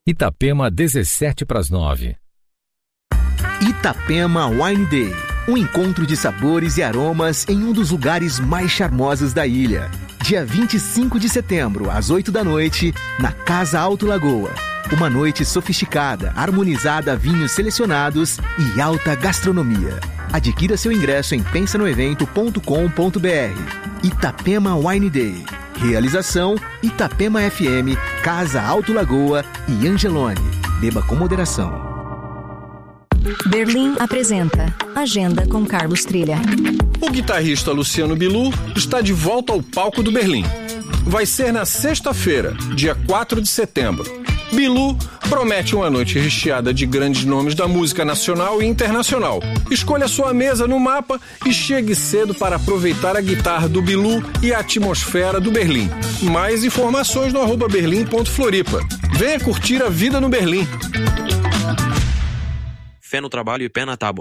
Itapema, 7:17. Itapema Wine Day. Um encontro de sabores e aromas em um dos lugares mais charmosos da ilha. Dia 25 de setembro, às 8 da noite, na Casa Alto Lagoa. Uma noite sofisticada, harmonizada a vinhos selecionados e alta gastronomia. Adquira seu ingresso em pensanoevento.com.br. Itapema Wine Day. Realização: Itapema FM, Casa Alto Lagoa e Angelone. Beba com moderação. Berlim apresenta Agenda com Carlos Trilha. O guitarrista Luciano Bilu está de volta ao palco do Berlim. Vai ser na sexta-feira, dia 4 de setembro. Bilu promete uma noite recheada de grandes nomes da música nacional e internacional. Escolha sua mesa no mapa e chegue cedo para aproveitar a guitarra do Bilu e a atmosfera do Berlim. Mais informações no @berlim.floripa. Venha curtir a vida no Berlim. Fé no trabalho e pé na tábua.